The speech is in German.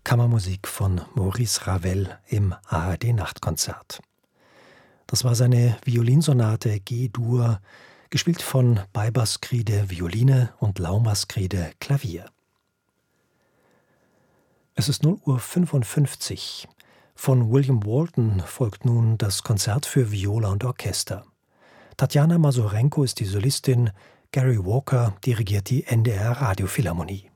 Kammermusik von Maurice Ravel im ARD-Nachtkonzert. Das war seine Violinsonate G-Dur, gespielt von Beiberskride Violine und Laumaskride Klavier. Es ist 0:55 Uhr. Von William Walton folgt nun das Konzert für Viola und Orchester. Tatjana Masurenko ist die Solistin, Gary Walker dirigiert die NDR Radiophilharmonie.